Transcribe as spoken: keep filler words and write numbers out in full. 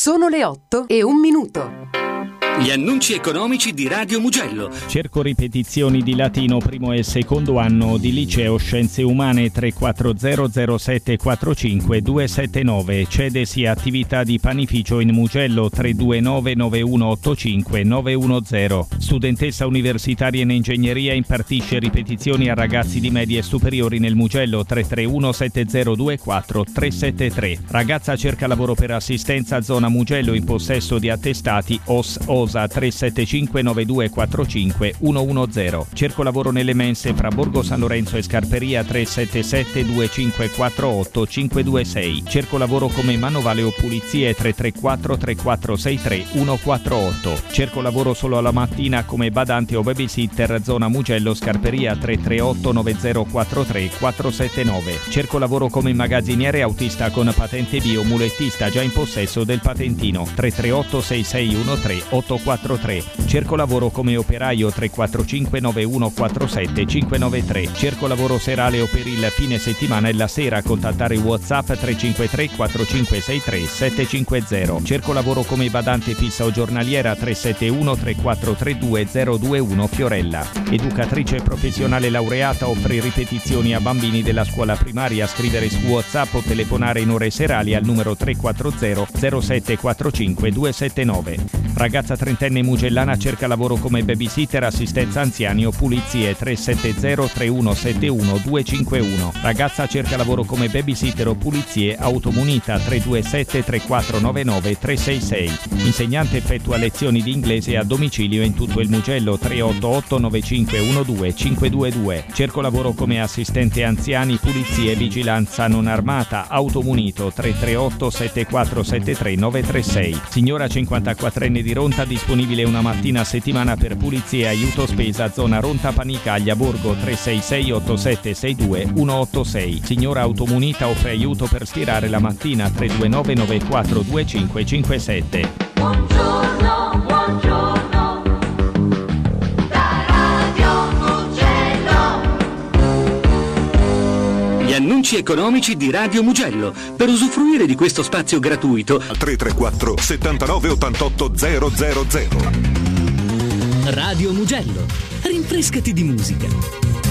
Sono le otto e un minuto. Gli annunci economici di Radio Mugello. Cerco ripetizioni di latino primo e secondo anno di liceo Scienze Umane. Tre quattro zero zero sette quattro cinque due sette nove. Cedesi attività di panificio in Mugello. Tre due nove nove uno otto cinque nove uno zero. Studentessa universitaria in ingegneria, impartisce ripetizioni a ragazzi di medie e superiori nel Mugello. Tre tre uno sette zero due quattro tre sette tre. Ragazza cerca lavoro per assistenza zona Mugello, in possesso di attestati O S O tre sette cinque nove due quattro cinque uno uno zero. Cerco lavoro nelle mense fra Borgo San Lorenzo e Scarperia. Tre sette sette due cinque quattro otto cinque due sei. Cerco lavoro come manovale o pulizie. Tre tre quattro tre quattro sei tre uno quattro otto. Cerco lavoro solo alla mattina come badante o babysitter zona Mugello Scarperia. Tre tre otto nove zero quattro tre quattro sette nove. Cerco lavoro come magazziniere autista con patente B o mulettista già in possesso del patentino. Tre tre otto sei sei uno tre otto quattro tre. Cerco lavoro come operaio. Tre quattro cinque nove uno quattro sette cinque nove tre. Cerco lavoro serale o per il fine settimana e la sera. Contattare WhatsApp tre cinque tre quattro cinque sei tre sette cinque zero. Cerco lavoro come badante fissa o giornaliera. Tre sette uno tre quattro tre due zero due uno Fiorella. Educatrice professionale laureata, offre ripetizioni a bambini della scuola primaria. Scrivere su WhatsApp o telefonare in ore serali al numero tre quattro zero zero sette quattro cinque due sette nove. Ragazza trentenne mugellana cerca lavoro come babysitter, assistenza anziani o pulizie. Tre sette zero tre uno sette uno due cinque uno. Ragazza cerca lavoro come babysitter o pulizie, automunita. Tre due sette tre quattro nove nove tre sei sei. Insegnante, effettua lezioni di inglese a domicilio in tutto il Mugello. Tre otto otto nove cinque uno due cinque due due. Cerco lavoro come assistente anziani, pulizie, vigilanza non armata, automunito. Tre tre otto sette quattro sette tre nove tre sei. Signora cinquantaquattrenne di Ronta, disponibile una mattina a settimana per pulizie e aiuto spesa zona Ronta Panicaglia Borgo. Tre sei sei otto sette sei due uno otto sei. Signora automunita, offre aiuto per stirare la mattina. Tre due nove nove quattro due cinque cinque sette. Buongiorno, buongiorno, da Radio Mugello. Gli annunci economici di Radio Mugello. Per usufruire di questo spazio gratuito tre tre quattro settantanove ottantotto zero zero zero. Radio Mugello, rinfrescati di musica.